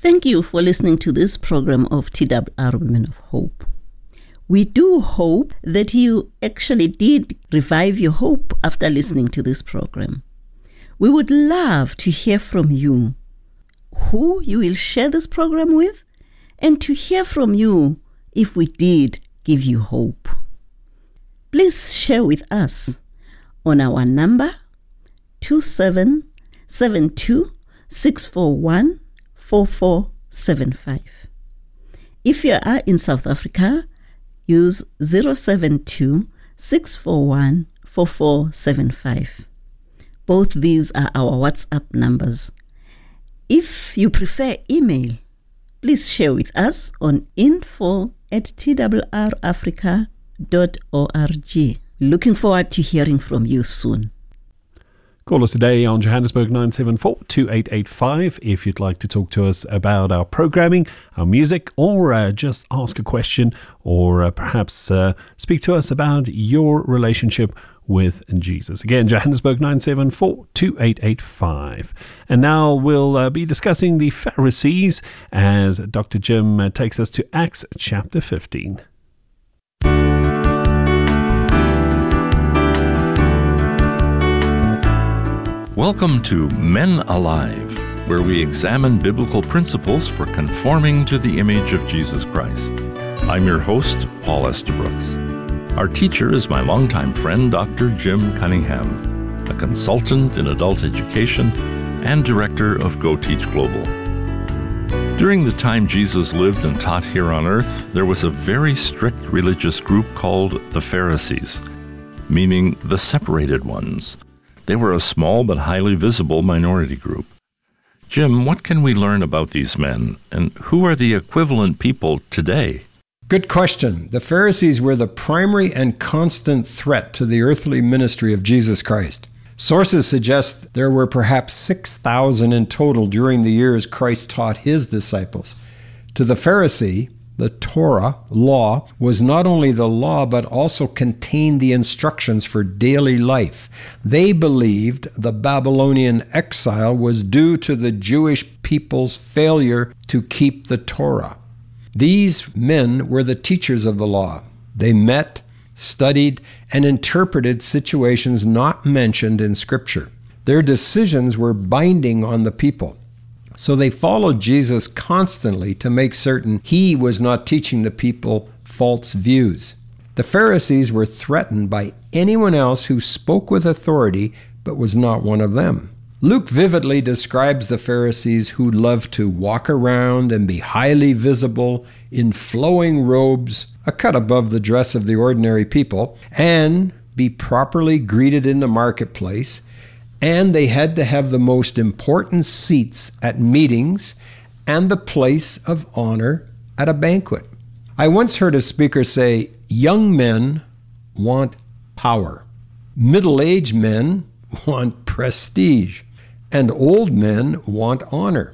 Thank you for listening to this program of TWR Women of Hope. We do hope that you actually did revive your hope after listening to this program. We would love to hear from you, who you will share this program with, and to hear from you if we did give you hope. Please share with us on our number 2772-641-4475. If you are in South Africa, use 072-641-4475. Both these are our WhatsApp numbers. If you prefer email, please share with us on info@twrafrica.org. Looking forward to hearing from you soon. Call us today on Johannesburg 974-2885 if you'd like to talk to us about our programming, our music, or just ask a question, or perhaps speak to us about your relationship with Jesus. Again, Johannesburg 974-2885. And now we'll be discussing the Pharisees as Dr. Jim takes us to Acts chapter 15. Welcome to Men Alive, where we examine biblical principles for conforming to the image of Jesus Christ. I'm your host, Paul Estabrooks. Our teacher is my longtime friend, Dr. Jim Cunningham, a consultant in adult education and director of Go Teach Global. During the time Jesus lived and taught here on earth, there was a very strict religious group called the Pharisees, meaning the separated ones. They were a small but highly visible minority group. Jim, what can we learn about these men, and who are the equivalent people today? Good question. The Pharisees were the primary and constant threat to the earthly ministry of Jesus Christ. Sources suggest there were perhaps 6,000 in total during the years Christ taught his disciples. To the Pharisee, the Torah, law, was not only the law but also contained the instructions for daily life. They believed the Babylonian exile was due to the Jewish people's failure to keep the Torah. These men were the teachers of the law. They met, studied, and interpreted situations not mentioned in Scripture. Their decisions were binding on the people. So they followed Jesus constantly to make certain he was not teaching the people false views. The Pharisees were threatened by anyone else who spoke with authority but was not one of them. Luke vividly describes the Pharisees who loved to walk around and be highly visible in flowing robes, a cut above the dress of the ordinary people, and be properly greeted in the marketplace. And they had to have the most important seats at meetings and the place of honor at a banquet. I once heard a speaker say, young men want power, middle-aged men want prestige, and old men want honor.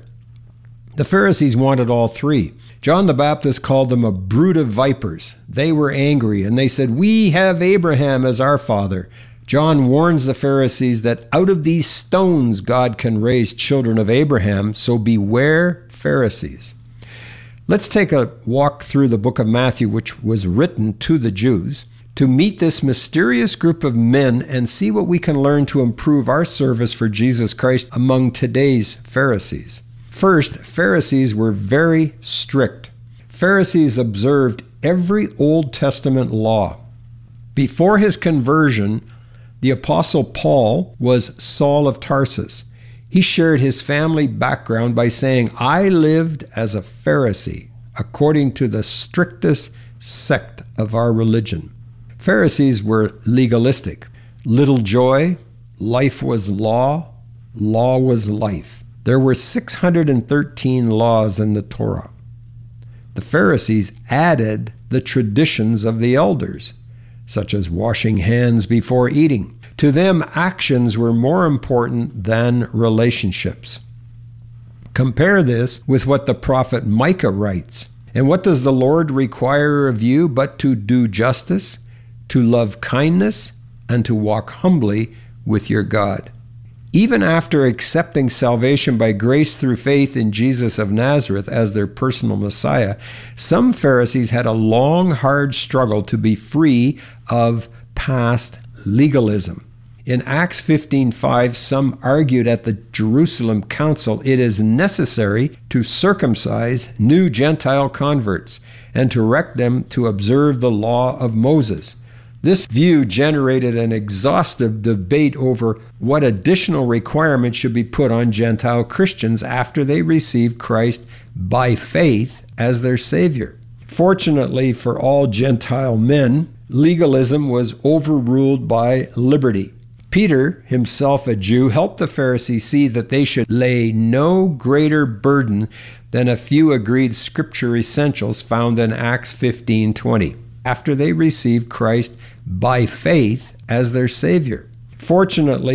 The Pharisees wanted all three. John the Baptist called them a brood of vipers. They were angry, and they said, "We have Abraham as our father." John warns the Pharisees that out of these stones God can raise children of Abraham, so beware, Pharisees. Let's take a walk through the book of Matthew, which was written to the Jews, to meet this mysterious group of men and see what we can learn to improve our service for Jesus Christ among today's Pharisees. First, Pharisees were very strict. Pharisees observed every Old Testament law. Before his conversion, the Apostle Paul was Saul of Tarsus. He shared his family background by saying, "I lived as a Pharisee, according to the strictest sect of our religion." Pharisees were legalistic. Little joy, life was law, law was life. There were 613 laws in the Torah. The Pharisees added the traditions of the elders, such as washing hands before eating. To them, actions were more important than relationships. Compare this with what the prophet Micah writes. "And what does the Lord require of you but to do justice, to love kindness, and to walk humbly with your God?" Even after accepting salvation by grace through faith in Jesus of Nazareth as their personal Messiah, some Pharisees had a long, hard struggle to be free of past legalism. In Acts 15:5, some argued at the Jerusalem Council it is necessary to circumcise new Gentile converts and to direct them to observe the law of Moses. This view generated an exhaustive debate over what additional requirements should be put on Gentile Christians after they receive Christ by faith as their Savior. Fortunately for all Gentile men, legalism was overruled by liberty. Peter, himself a Jew, helped the Pharisees see that they should lay no greater burden than a few agreed scripture essentials found in Acts 15:20, after they received Christ by faith as their Savior. Fortunately,